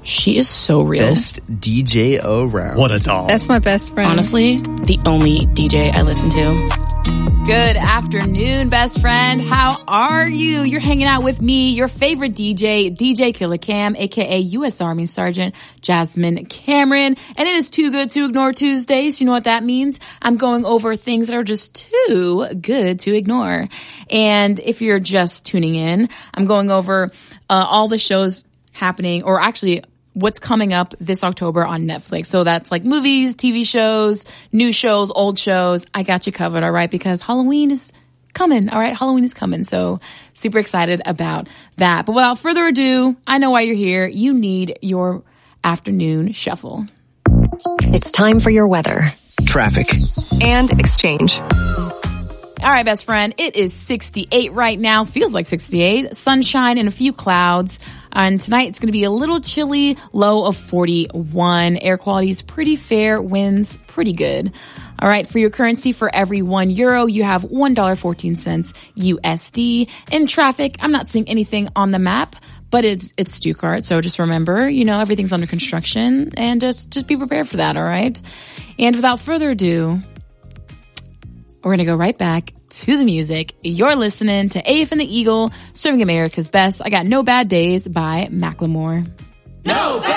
She is so real. Best DJ around. What a doll. That's my best friend. Honestly, the only DJ I listen to. Good afternoon, best friend. How are you? You're hanging out with me, your favorite DJ, DJ Killer Cam, aka U.S. Army Sergeant Jasmine Cameron. And it is Too Good to Ignore Tuesdays. You know what that means? I'm going over things that are just too good to ignore. And if you're just tuning in, I'm going over all the shows happening, or actually what's coming up this October on Netflix. So that's like movies, TV shows, new shows, old shows. I got you covered, all right? Because Halloween is coming, all right? Halloween is coming. So super excited about that. But without further ado, I know why you're here. You need your afternoon shuffle. It's time for your weather, Traffic, and exchange. All right, best friend, it is 68 right now. Feels like 68. Sunshine and a few clouds. And tonight it's going to be a little chilly, low of 41. Air quality is pretty fair, winds pretty good. All right, for your currency, for every €1, you have $1.14 USD. In traffic, I'm not seeing anything on the map, but it's Stuttgart, so just remember, everything's under construction, and just be prepared for that, all right? And without further ado, we're going to go right back to the music. You're listening to AF and the Eagle, serving America's best. I got No Bad Days by Macklemore. No Bad